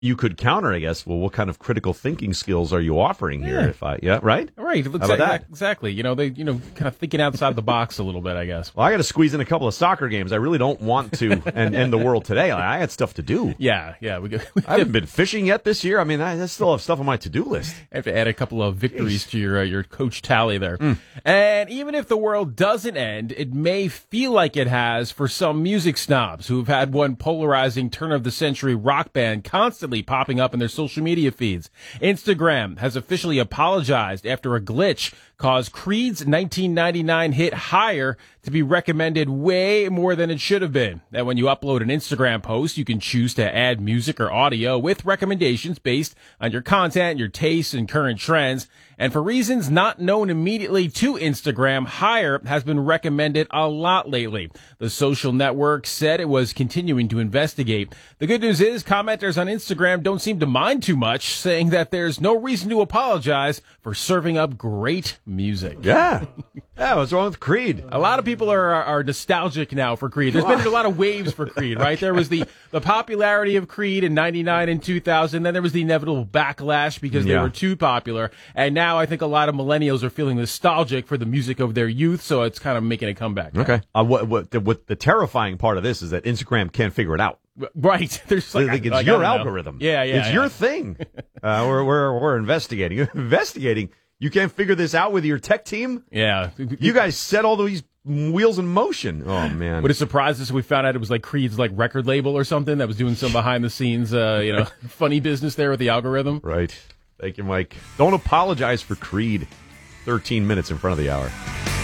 you could counter, I guess, well, what kind of critical thinking skills are you offering here? Right? Right. How about that? Exactly. They kind of thinking outside the box a little bit, I guess. Well, I got to squeeze in a couple of soccer games. I really don't want to end the world today. I had stuff to do. Yeah. I haven't been fishing yet this year. I mean, I still have stuff on my to-do list. I have to add a couple of victories to your coach tally there. And even if the world doesn't end, it may feel like it has for some music snobs who've had one polarizing turn-of-the-century rock band constantly popping up in their social media feeds. Instagram has officially apologized after a glitch caused Creed's 1999 hit Higher to be recommended way more than it should have been. That when you upload an Instagram post, you can choose to add music or audio with recommendations based on your content, your tastes, and current trends. And for reasons not known immediately to Instagram, Higher has been recommended a lot lately. The social network said it was continuing to investigate. The good news is commenters on Instagram don't seem to mind too much, saying that there's no reason to apologize for serving up great music. Yeah. What's wrong with Creed? A lot of people are nostalgic now for Creed. There's been a lot of waves for Creed, right? There was the popularity of Creed in 99 and 2000. Then there was the inevitable backlash because they were too popular. And now I think a lot of millennials are feeling nostalgic for the music of their youth, so it's kind of making a comeback now. Okay. What the terrifying part of this is that Instagram can't figure it out. Right. There's it's your algorithm. Yeah. It's your thing. We're investigating. Investigating. You can't figure this out with your tech team? Yeah. You guys set all these wheels in motion. Oh, man. Would it surprise us if we found out it was like Creed's record label or something that was doing some behind the scenes, funny business there with the algorithm? Right. Thank you, Mike. Don't apologize for Creed. 13 minutes in front of the hour.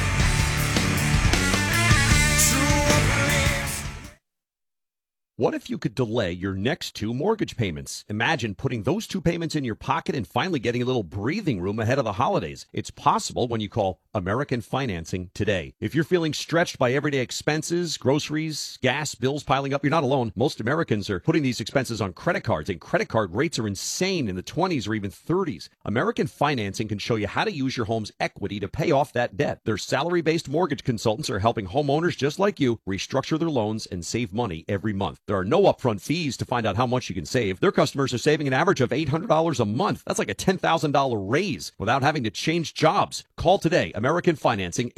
What if you could delay your next 2 mortgage payments? Imagine putting those 2 payments in your pocket and finally getting a little breathing room ahead of the holidays. It's possible when you call American Financing today. If you're feeling stretched by everyday expenses, groceries, gas, bills piling up, you're not alone. Most Americans are putting these expenses on credit cards, and credit card rates are insane in the 20s or even 30s. American Financing can show you how to use your home's equity to pay off that debt. Their salary-based mortgage consultants are helping homeowners just like you restructure their loans and save money every month. There are no upfront fees to find out how much you can save. Their customers are saving an average of $800 a month. That's like a $10,000 raise without having to change jobs. Call today. American Financing,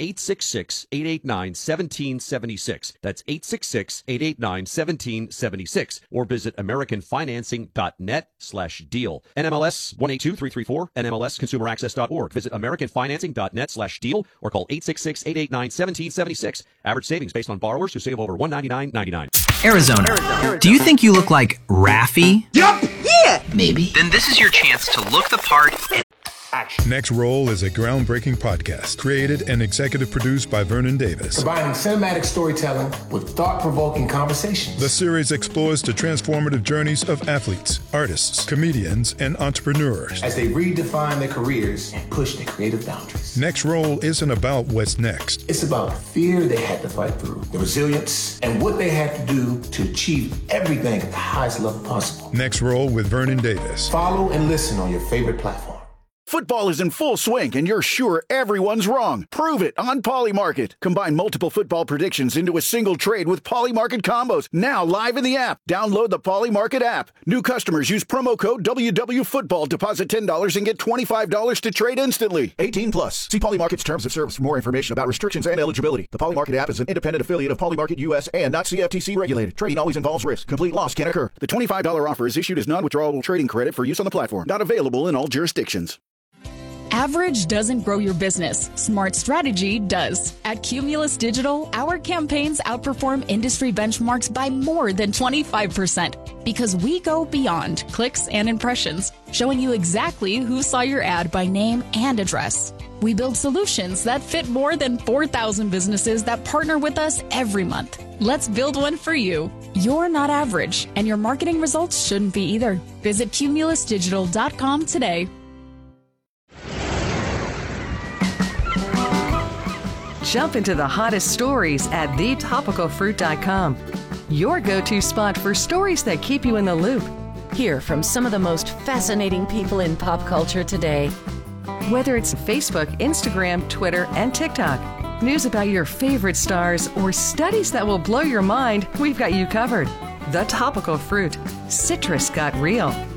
866-889-1776. That's 866-889-1776. Or visit AmericanFinancing.net/deal. NMLS 182334, NMLSConsumerAccess.org. Visit AmericanFinancing.net/deal or call 866-889-1776. Average savings based on borrowers who save over $199.99. Arizona. Do you think you look like Raffi? Yup! Yeah! Maybe. Then this is your chance to look the part and Action. Next Roll is a groundbreaking podcast created and executive produced by Vernon Davis. Combining cinematic storytelling with thought-provoking conversations. The series explores the transformative journeys of athletes, artists, comedians, and entrepreneurs as they redefine their careers and push their creative boundaries. Next Roll isn't about what's next. It's about the fear they had to fight through, the resilience, and what they had to do to achieve everything at the highest level possible. Next Roll with Vernon Davis. Follow and listen on your favorite platform. Football is in full swing, and you're sure everyone's wrong. Prove it on Polymarket. Combine multiple football predictions into a single trade with Polymarket combos. Now live in the app. Download the Polymarket app. New customers use promo code WWFootball. Deposit $10 and get $25 to trade instantly. 18 plus. See Polymarket's terms of service for more information about restrictions and eligibility. The Polymarket app is an independent affiliate of Polymarket US and not CFTC regulated. Trading always involves risk. Complete loss can occur. The $25 offer is issued as non-withdrawable trading credit for use on the platform. Not available in all jurisdictions. Average doesn't grow your business. Smart strategy does. At Cumulus Digital, our campaigns outperform industry benchmarks by more than 25% because we go beyond clicks and impressions, showing you exactly who saw your ad by name and address. We build solutions that fit more than 4,000 businesses that partner with us every month. Let's build one for you. You're not average, and your marketing results shouldn't be either. Visit cumulusdigital.com today. Jump into the hottest stories at thetopicalfruit.com. Your go-to spot for stories that keep you in the loop. Hear from some of the most fascinating people in pop culture today. Whether it's Facebook, Instagram, Twitter, and TikTok, news about your favorite stars, or studies that will blow your mind, we've got you covered. The Topical Fruit. Citrus got real.